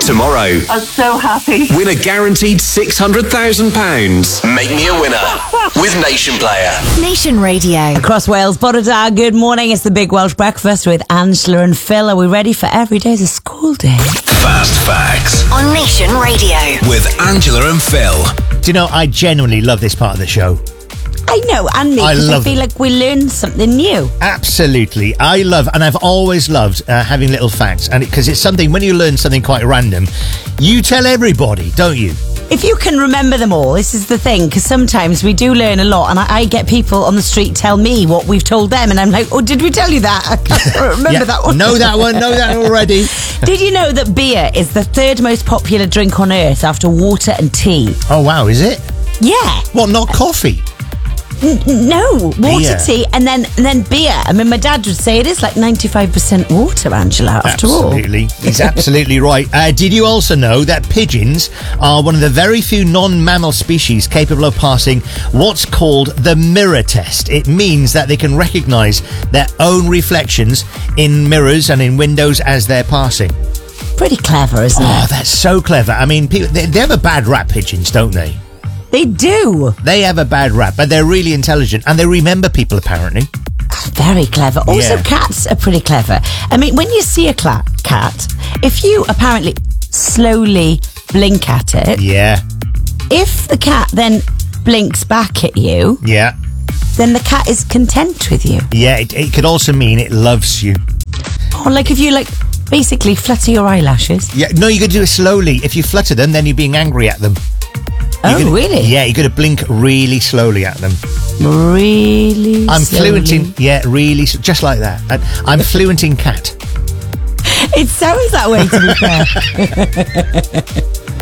Tomorrow, I'm so happy. win a guaranteed £600,000. Make me a winner with Nation Player. Nation Radio. Across Wales, Bodyda, good morning. It's the Big Welsh Breakfast with Angela and Phil. Are we ready for every day's a school day? Fast Facts On Nation Radio. with Angela and Phil. Do you know, I genuinely love this part of the show. I know, and me, I because I love feel like we learn something new. Absolutely. I love, and I've always loved having little facts. And because it's something, when you learn something quite random, you tell everybody, don't you? If you can remember them all, this is the thing, because sometimes we do learn a lot, and I get people on the street tell me what we've told them, and I'm like, oh, did we tell you that? I can't remember that one. Know that one, know that already. Did you know that beer is the third most popular drink on earth after water and tea? Oh, wow, is it? Yeah. What, not coffee? No, water, Beer. tea, and then beer. I mean, my dad would say it is like 95% water, Angela, after Absolutely. He's absolutely right. Did you also know that pigeons are one of the very few non-mammal species capable of passing what's called the mirror test? It means that they can recognise their own reflections in mirrors and in windows as they're passing. Pretty clever, isn't Oh, it? that's so clever. I mean, people, they have a bad rap, pigeons, don't they? They do. They have a bad rap, but they're really intelligent and they remember people, apparently. Very clever. Also, Yeah. cats are pretty clever. I mean, when you see a cat, if you apparently slowly blink at it, Yeah, if the cat then blinks back at you, yeah, then the cat is content with you. yeah. It could also mean it loves you. Or like if you basically flutter your eyelashes. Yeah, no, you got to do it slowly. If you flutter them, then you're being angry at them. Oh, really? Yeah, you got to blink really slowly at them. Really I'm slowly. fluent in, really, just like that. And I'm fluent in cat. It sounds that way, to be fair.